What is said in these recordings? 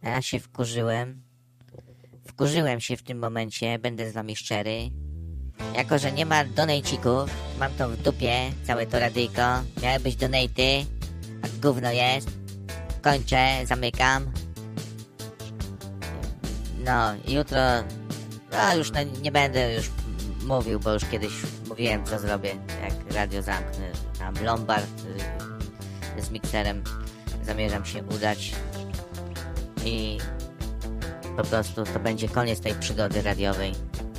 Ja się wkurzyłem. Wkurzyłem się w tym momencie, będę z wami szczery. Jako, że nie ma donejcików, mam to w dupie, całe to radyjko. Miały być donejty, a gówno jest. Kończę, zamykam. No, jutro... No, już nie będę już mówił, bo już kiedyś mówiłem, co zrobię, jak radio zamknę. Tam Lombard z mikserem zamierzam się udać. I po prostu to będzie koniec tej przygody radiowej.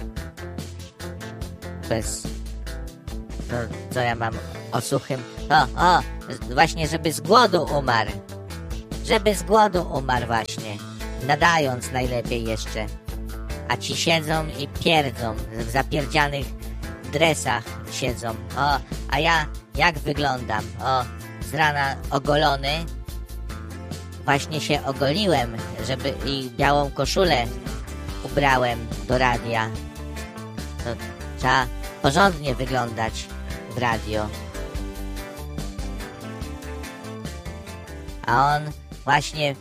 Bez... No, co ja mam o suchym... Właśnie, żeby z głodu umarł. Żeby z głodu umarł właśnie. Nadając najlepiej jeszcze. A ci siedzą i pierdzą. W zapierdzianych dresach siedzą. A ja jak wyglądam? Z rana ogolony. Właśnie się ogoliłem, żeby i białą koszulę ubrałem do radia. To trzeba porządnie wyglądać w radio. A on właśnie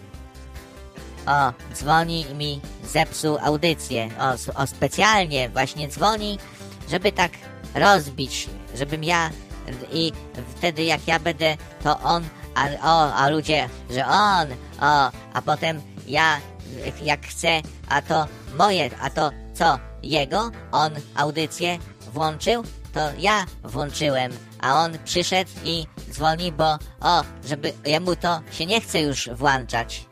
dzwoni i mi zepsuł audycję. Specjalnie właśnie dzwoni, żeby tak rozbić, żebym ja i wtedy jak ja będę, to on, a ludzie, że on, a potem ja jak chcę, a to moje, a to co, jego? On audycję włączył, to ja włączyłem, a on przyszedł i dzwoni, bo żeby jemu to się nie chce już włączać.